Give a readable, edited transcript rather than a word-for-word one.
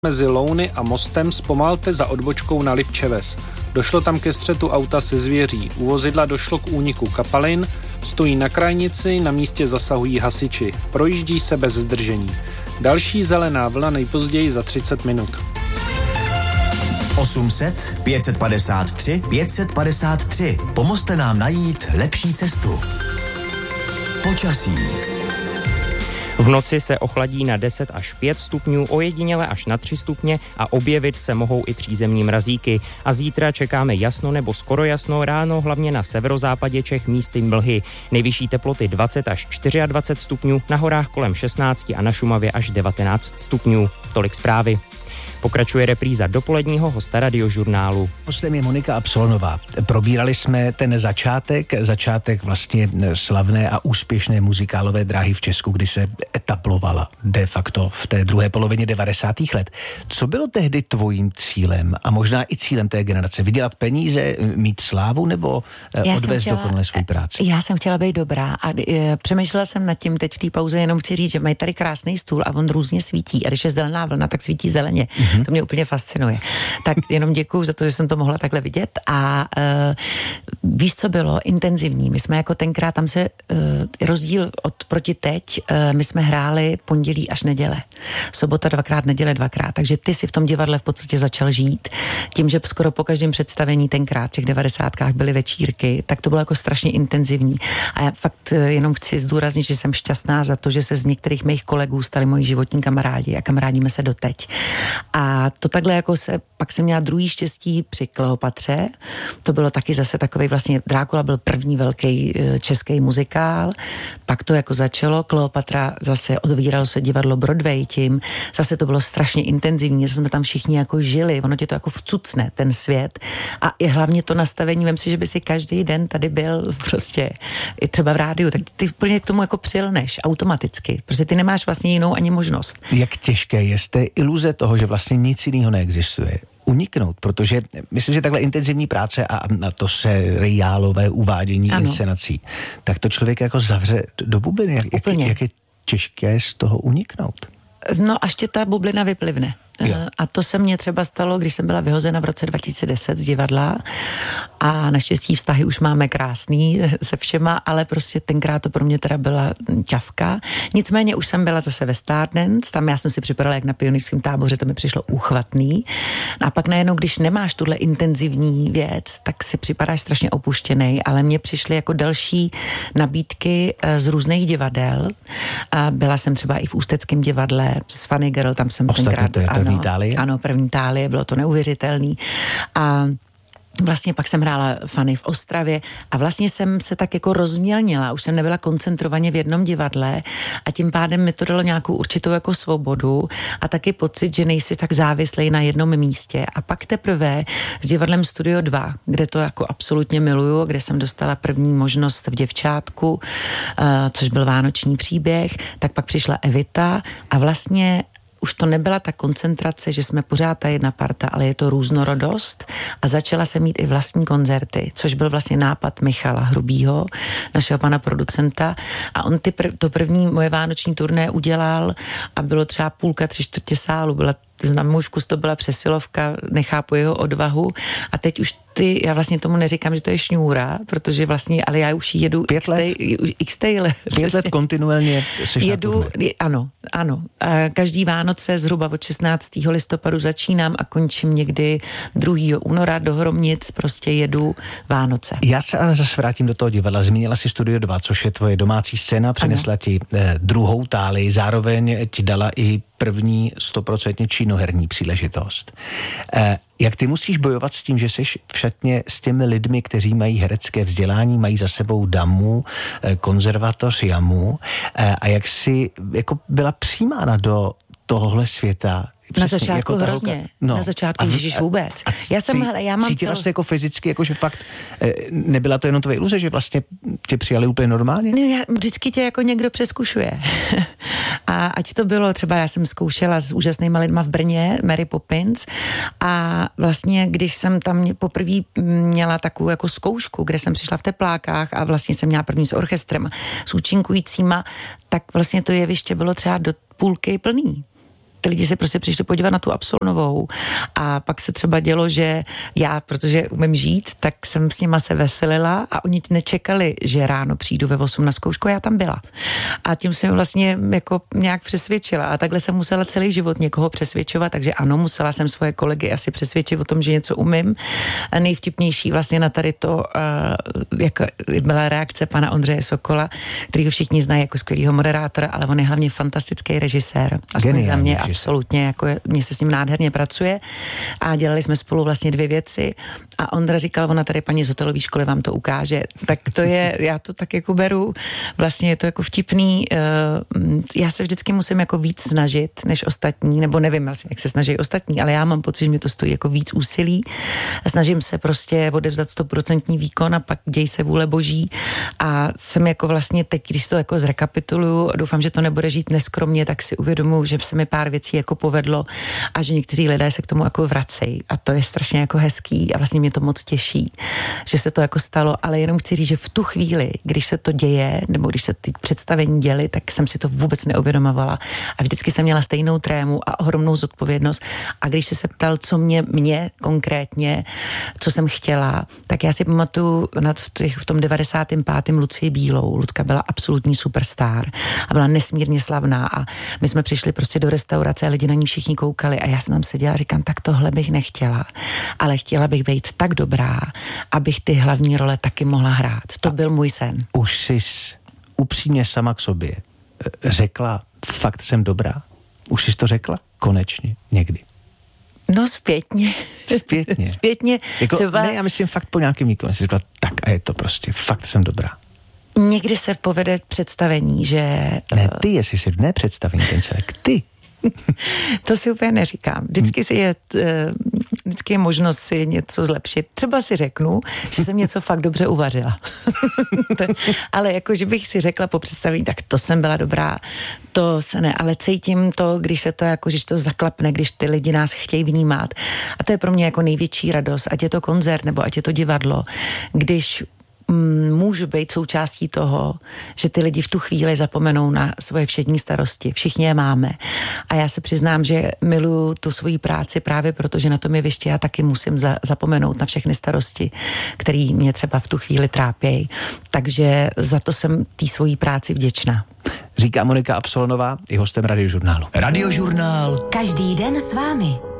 Mezi Louny a Mostem zpomalte za odbočkou na Lipčeves. Došlo tam ke střetu auta se zvěří. U vozidla došlo k úniku kapalin, stojí na krajnici, na místě zasahují hasiči. Projíždí se bez zdržení. Další zelená vlna nejpozději za 30 minut. 800 553 553. Pomozte nám najít lepší cestu. Počasí. V noci se ochladí na 10 až 5 stupňů, ojediněle až na 3 stupně a objevit se mohou i přízemní mrazíky. A zítra čekáme jasno nebo skoro jasno, ráno hlavně na severozápadě Čech místy mlhy. Nejvyšší teploty 20 až 24 stupňů, na horách kolem 16 a na Šumavě až 19 stupňů. Tolik zprávy. Pokračuje repríza dopoledního hosta Radiožurnálu. Hostem je Monika Absolonová. Probírali jsme ten začátek vlastně slavné a úspěšné muzikálové dráhy v Česku, kdy se etaplovala de facto v té druhé polovině 90. let. Co bylo tehdy tvojím cílem a možná i cílem té generace? Vydělat peníze, mít slávu nebo odvést dokonale svou práci? Já jsem chtěla být dobrá a přemýšlela jsem nad tím teď v té pauze, jenom chci říct, že mají tady krásný stůl a on různě svítí a když je zelená vlna, tak svítí zeleně. To mě úplně fascinuje. Tak jenom děkuju za to, že jsem to mohla takhle vidět a víš, co bylo? Intenzivní. My jsme jako tenkrát, tam se rozdíl proti teď, my jsme hráli pondělí až neděle. Sobota 2x, neděle 2x. Takže ty si v tom divadle v podstatě začal žít. Tím, že skoro po každém představení tenkrát v těch 90kách byly večírky, tak to bylo jako strašně intenzivní. A já fakt jenom chci zdůraznit, že jsem šťastná za to, že se z některých mých kolegů stali moji životní kamarádi a kamarádíme se doteď. A to takhle jako pak jsem měla druhý štěstí při Kleopatře. To bylo taky zase takovej vlastně, Drákula byl první velký český muzikál. Pak to jako začalo, Kleopatra zase odvíralo se divadlo Broadway tím. Zase to bylo strašně intenzivní, že jsme tam všichni jako žili. Ono tě to jako vcucne, ten svět. A i hlavně to nastavení, vem si, že by si každý den tady byl prostě i třeba v rádiu, tak ty úplně k tomu jako přilneš automaticky, protože ty nemáš vlastně jinou ani možnost. Jak těžké je z té iluze toho, že vlastně nic jiného neexistuje, uniknout, protože myslím, že takhle intenzivní práce a to seriálové uvádění inscenací, tak to člověk jako zavře do bubliny. Jak je těžké z toho uniknout? No, až tě ta bublina vyplivne. A to se mně třeba stalo, když jsem byla vyhozena v roce 2010 z divadla a naštěstí vztahy už máme krásný se všema, ale prostě tenkrát to pro mě teda byla ťavka. Nicméně už jsem byla zase ve Stardance, tam já jsem si připadala jak na pionýrském táboře, to mi přišlo úchvatný. A pak najednou, když nemáš tuhle intenzivní věc, tak si připadáš strašně opuštěnej, ale mně přišly jako další nabídky z různých divadel. A byla jsem třeba i v Ústeckém divadle s Funny Girl, tam jsem tenkrát... Ano, první Itálie, bylo to neuvěřitelný. A vlastně pak jsem hrála Fanny v Ostravě a vlastně jsem se tak jako rozmělnila, už jsem nebyla koncentrovaně v jednom divadle a tím pádem mi to dalo nějakou určitou jako svobodu a taky pocit, že nejsi tak závislej na jednom místě. A pak teprve s divadlem Studio 2, kde to jako absolutně miluju, kde jsem dostala první možnost v Děvčátku, což byl Vánoční příběh, tak pak přišla Evita a vlastně už to nebyla ta koncentrace, že jsme pořád ta jedna parta, ale je to různorodost a začala jsem mít i vlastní koncerty, což byl vlastně nápad Michala Hrubýho, našeho pana producenta a on to první moje vánoční turné udělal a bylo třeba půlka, 3/4 sálu, na můj vkus to byla přesilovka, nechápu jeho odvahu a teď už já vlastně tomu neříkám, že to je šňůra, protože vlastně, ale já už jedu x let. 5 let kontinuálně seš jedu, ano. A každý Vánoce zhruba od 16. listopadu začínám a končím někdy 2. února do Hromnic, prostě jedu Vánoce. Já se ale zase vrátím do toho divadla. Zmínila si Studio 2, což je tvoje domácí scéna, přinesla ti druhou tálii, zároveň ti dala i první 100% činoherní příležitost. Jak ty musíš bojovat s tím, že jsi v šatně s těmi lidmi, kteří mají herecké vzdělání, mají za sebou DAMu, konzervatoř JAMu a jak jsi jako byla přijímána do tohohle světa? Na začátku jako hrozně. Na začátku Ježíš vůbec. Já mám cítila jsi to jako fyzicky, jako že fakt nebyla to jenom tvoje iluze, že vlastně tě přijali úplně normálně? No, vždycky tě jako někdo přeskušuje. A ať to bylo, třeba já jsem zkoušela s úžasnýma lidma v Brně, Mary Poppins a vlastně, když jsem tam poprvé měla takovou jako zkoušku, kde jsem přišla v teplákách a vlastně jsem měla první s orchestrem, s účinkujícíma, tak vlastně to jeviště bylo třeba do půlky plný. ty lidi se prostě přišli podívat na tu Absolnovou a pak se třeba dělo, že já, protože umím žít, tak jsem s nima se veselila a oni nečekali, že ráno přijdu ve 8 na zkoušku a já tam byla. A tím jsem vlastně jako nějak přesvědčila a takhle jsem musela celý život někoho přesvědčovat, takže ano, musela jsem svoje kolegy asi přesvědčit o tom, že něco umím. A nejvtipnější vlastně na tady to, jako byla reakce pana Ondřeje Sokola, kterýho všichni znají jako skvělýho moderátora, ale on je hlavně fantastický režisér. Aspoň za mě absolutně, jako mně se s ním nádherně pracuje a dělali jsme spolu vlastně 2 věci a Ondra říkal, ona tady paní z hotelové školy vám to ukáže. Tak to je, já to tak jako beru, vlastně je to jako vtipný, já se vždycky musím jako víc snažit než ostatní, nebo nevím vlastně, jak se snaží ostatní, ale já mám pocit, že mi to stojí jako víc úsilí. Snažím se prostě odevzdat 100% výkon a pak děj se vůle boží a jsem jako vlastně teď, když to jako zrekapituluju, doufám, že to nebude žít neskromně, tak si uvědomuji, že se mi pár věcí jako povedlo a že někteří lidé se k tomu jako vracejí a to je strašně jako hezký a vlastně mě to moc těší, že se to jako stalo, ale jenom chci říct, že v tu chvíli, když se to děje, nebo když se ty představení děly, tak jsem si to vůbec neuvědomovala a vždycky jsem měla stejnou trému a ohromnou zodpovědnost a když se ptal, co mě konkrétně, co jsem chtěla, tak já si pamatuju v tom 95. Lucii Bílou. Lucka byla absolutní superstar a byla nesmírně slavná a my jsme přišli prostě do restaurace a lidi na ní všichni koukali a já jsem tam seděla a říkám, tak tohle bych nechtěla, ale chtěla bych být tak dobrá, abych ty hlavní role taky mohla hrát. To byl můj sen. Už jsi upřímně sama k sobě řekla, fakt jsem dobrá? Už jsi to řekla? Konečně, někdy. No zpětně. Zpětně. Jako, třeba... Ne, já myslím fakt po nějakém výkonu. Jsi řekla, tak a je to prostě, fakt jsem dobrá. Někdy se povede představení, že... Ne ty, jestli si ne představení ten celek, ty. To si úplně neříkám. Vždycky je možnost si něco zlepšit. Třeba si řeknu, že jsem něco fakt dobře uvařila. Ale jako, že bych si řekla po představení, tak to jsem byla dobrá, to se ne, ale cítím to, když se to jako, že to zaklapne, když ty lidi nás chtějí vnímat. A to je pro mě jako největší radost, ať je to koncert, nebo ať je to divadlo, když můžu být součástí toho, že ty lidi v tu chvíli zapomenou na svoje všední starosti. Všichni je máme. A já se přiznám, že miluju tu svoji práci právě proto, že na tom jevišti já taky musím zapomenout na všechny starosti, které mě třeba v tu chvíli trápějí. Takže za to jsem té svojí práci vděčná. Říká Monika Absolnová, i hostem Radiožurnálu. Radiožurnál. Každý den s vámi.